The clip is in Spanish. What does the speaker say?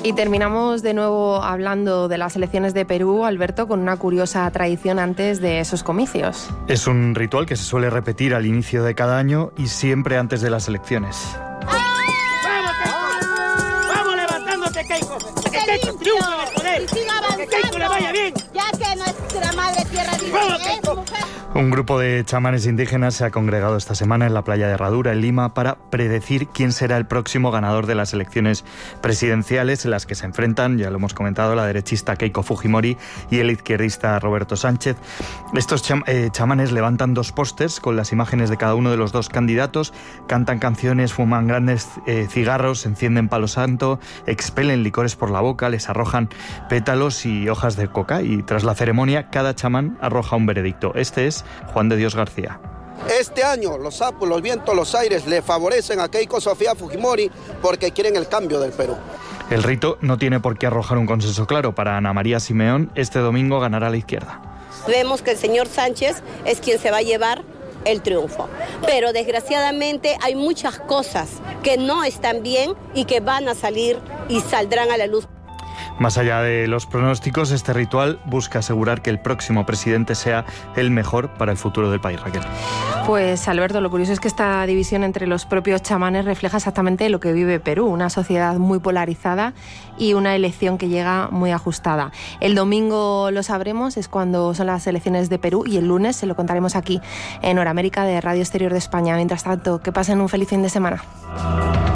Y terminamos de nuevo hablando de las elecciones de Perú, Alberto, con una curiosa tradición antes de esos comicios. Es un ritual que se suele repetir al inicio de cada año y siempre antes de las elecciones. ¡Vamos levantándote, Keiko! ¡Que Keiko triunfe en el poder! Y siga avanzando, ¡Que Keiko le vaya bien! Ya que nuestra madre tierra dice ¡Vamos, que es Keiko! mujer. Un grupo de chamanes indígenas se ha congregado esta semana en la playa de Herradura, en Lima, para predecir quién será el próximo ganador de las elecciones presidenciales en las que se enfrentan, ya lo hemos comentado, la derechista Keiko Fujimori y el izquierdista Roberto Sánchez. Estos chamanes levantan 2 postes con las imágenes de cada uno de los 2 candidatos, cantan canciones, fuman grandes cigarros, encienden palo santo, expelen licores por la boca, les arrojan pétalos y hojas de coca, y tras la ceremonia cada chamán arroja un veredicto. Este es Juan de Dios García. Este año los sapos, los vientos, los aires le favorecen a Keiko Sofía Fujimori porque quieren el cambio del Perú. El rito no tiene por qué arrojar un consenso claro. Para Ana María Simeón, este domingo ganará la izquierda. Vemos que el señor Sánchez es quien se va a llevar el triunfo, pero desgraciadamente hay muchas cosas que no están bien y que van a salir y saldrán a la luz. Más allá de los pronósticos, este ritual busca asegurar que el próximo presidente sea el mejor para el futuro del país, Raquel. Pues Alberto, lo curioso es que esta división entre los propios chamanes refleja exactamente lo que vive Perú, una sociedad muy polarizada y una elección que llega muy ajustada. El domingo lo sabremos, es cuando son las elecciones de Perú, y el lunes se lo contaremos aquí en Hora América de Radio Exterior de España. Mientras tanto, que pasen un feliz fin de semana.